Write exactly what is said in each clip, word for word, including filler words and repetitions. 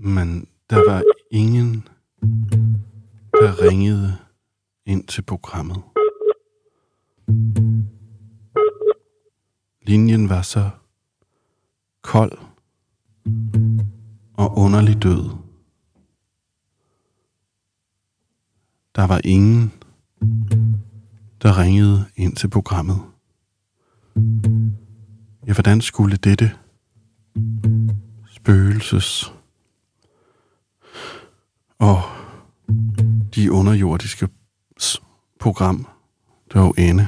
Men der var ingen, der ringede ind til programmet. Linjen var så kold og underlig død. Der var ingen, der ringede ind til programmet. Ja, hvordan skulle dette spøgelses og de underjordiske program dog ende?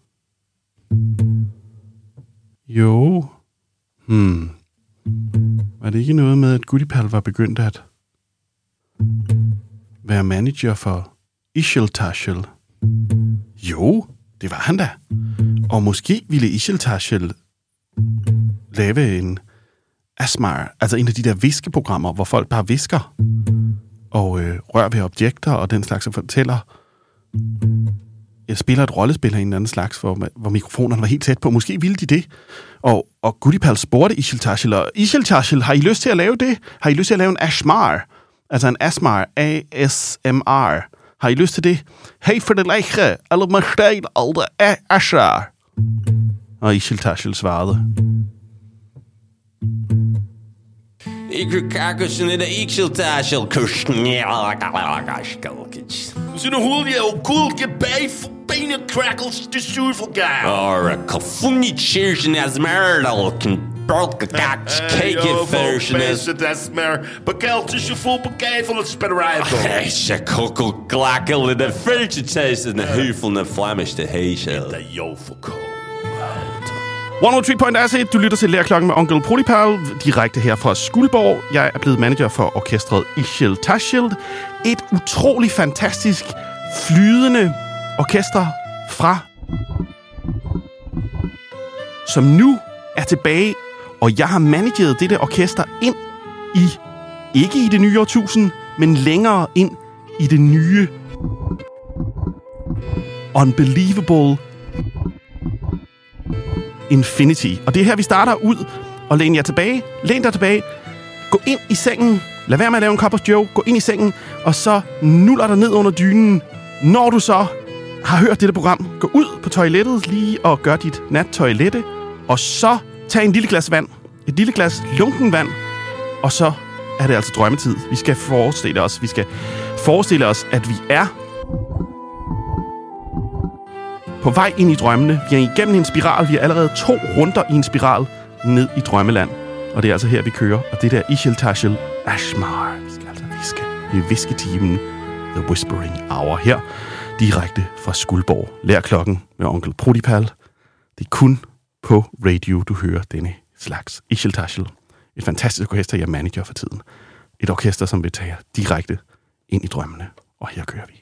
Jo. Hmm. Var det ikke noget med, at Goodiepal var begyndt at være manager for Ixeltaxel? Jo, det var han da. Og måske ville Ixeltaxel lave en ASMR, altså en af de der viskeprogrammer, hvor folk bare visker og øh, rører ved objekter og den slags, og fortæller. Jeg spiller et rollespil af en eller anden slags, hvor, hvor mikrofonerne var helt tæt på. Måske ville de det. Og, og Goodiepal spurgte Ixeltaxel, og Ixeltaxel, har I lyst til at lave det? Har I lyst til at lave en ASMR? Altså en ASMR, A S M R. Har I lyst til det? Hey for det lækre, eller måske aldrig ASMR. Og Ixeltaxel svarede. Ik kakken in de Ixeltaxel Zijn Julio Koelke bij benen crackles de zuurvelgaar. Or kafuni chirchen as merdal can broadcast cake version as that's mer bekeld tussen vol bekij van het spederij. Hey, ze kokkel klakkel in de version in de heuvel en Flemish de heesel. De jovelko. et nul tre point S et. Du lytter til Lærklokken med Onkel Protipal, direkte her fra Skuldborg. Jeg er blevet manager for orkestret Ixeltaxel. Et utroligt fantastisk, flydende orkester fra, som nu er tilbage, og jeg har manageret dette orkester ind i, ikke i det nye årtusind, men længere ind i det nye, unbelievable Infinity. Og det er her, vi starter ud og læn jer tilbage. Læn dig tilbage. Gå ind i sengen. Lad være med at lave en cup of joe. Gå ind i sengen, og så nuller dig ned under dynen. Når du så har hørt dette program, gå ud på toilettet lige og gør dit nattoilette. Og så tag en lille glas vand. Et lille glas lunken vand. Og så er det altså drømmetid. Vi skal forestille os, vi skal forestille os, at vi er på vej ind i drømmene. Vi er igennem en spiral. Vi er allerede to runder i en spiral ned i drømmeland. Og det er altså her, vi kører. Og det der Ixeltaxel ASMR. Vi skal altså viske. Det er visketimen. The Whispering Hour her. Direkte fra Skuldborg. Lærklokken med Onkel Protipal. Det er kun på radio, du hører denne slags Ixeltaxel. Et fantastisk orkester, jeg manager for tiden. Et orkester, som vil tage direkte ind i drømmene. Og her kører vi.